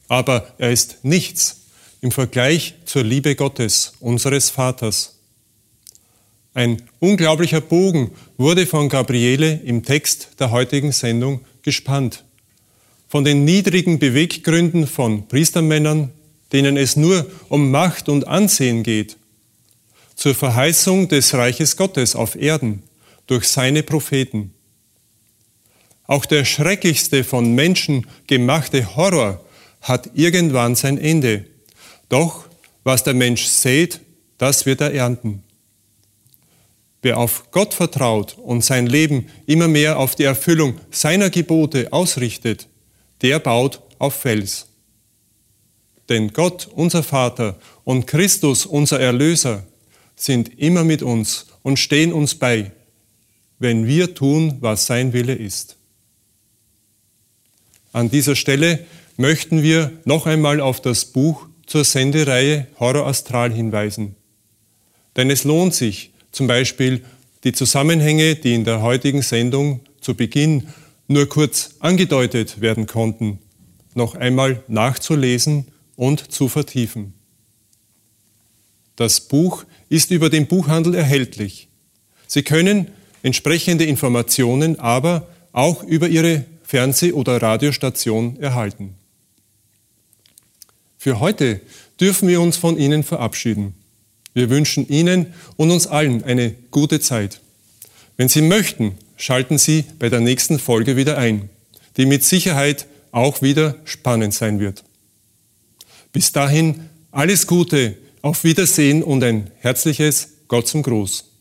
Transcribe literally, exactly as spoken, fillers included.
aber er ist nichts im Vergleich zur Liebe Gottes, unseres Vaters. Ein unglaublicher Bogen wurde von Gabriele im Text der heutigen Sendung gespannt. Von den niedrigen Beweggründen von Priestermännern, denen es nur um Macht und Ansehen geht, zur Verheißung des Reiches Gottes auf Erden durch seine Propheten. Auch der schrecklichste von Menschen gemachte Horror hat irgendwann sein Ende. Doch was der Mensch sät, das wird er ernten. Wer auf Gott vertraut und sein Leben immer mehr auf die Erfüllung seiner Gebote ausrichtet, der baut auf Fels. Denn Gott, unser Vater, und Christus, unser Erlöser, sind immer mit uns und stehen uns bei, wenn wir tun, was sein Wille ist. An dieser Stelle möchten wir noch einmal auf das Buch zur Sendereihe Horror Astral hinweisen. Denn es lohnt sich, zum Beispiel die Zusammenhänge, die in der heutigen Sendung zu Beginn nur kurz angedeutet werden konnten, noch einmal nachzulesen und zu vertiefen. Das Buch ist über den Buchhandel erhältlich. Sie können entsprechende Informationen aber auch über Ihre Fernseh- oder Radiostation erhalten. Für heute dürfen wir uns von Ihnen verabschieden. Wir wünschen Ihnen und uns allen eine gute Zeit. Wenn Sie möchten, schalten Sie bei der nächsten Folge wieder ein, die mit Sicherheit auch wieder spannend sein wird. Bis dahin alles Gute, auf Wiedersehen und ein herzliches Gott zum Gruß.